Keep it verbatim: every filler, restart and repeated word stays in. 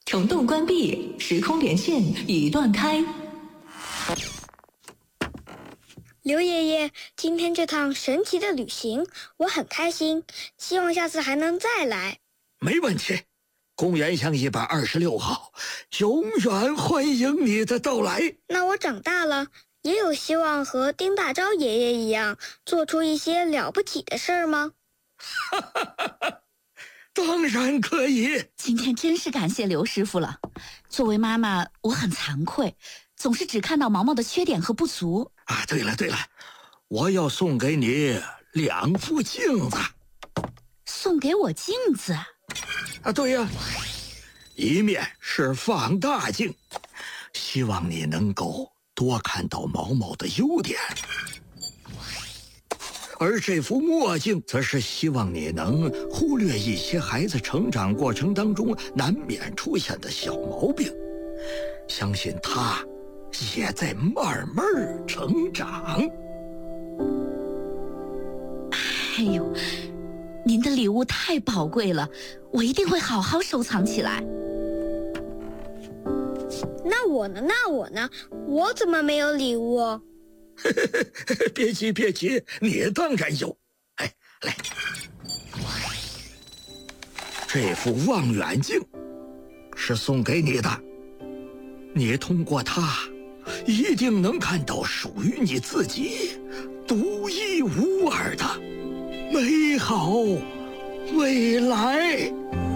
虫洞关闭，时空连线已断开。 刘爷爷，今天这趟神奇的旅行，我很开心，希望下次还能再来。 没问题，公园巷一百二十六号，永远欢迎你的到来。 那我长大了，也有希望和丁大钊爷爷一样，做出一些了不起的事儿吗？ 哈哈哈哈，当然可以。 今天真是感谢刘师傅了。作为妈妈，我很惭愧，总是只看到毛毛的缺点和不足。 啊，对了对了，我要送给你两副镜子。 送给我镜子？ 啊，对呀，一面是放大镜，希望你能够多看到毛毛的优点。而这副墨镜则是希望你能忽略一些孩子成长过程当中难免出现的小毛病，相信他也在慢慢成长。 哎呦，您的礼物太宝贵了，我一定会好好收藏起来。 那我呢？那我呢？我怎么没有礼物？ 别急别急，你当然有。哎，来，这副望远镜是送给你的，你通过它一定能看到属于你自己独一无二的美好未来。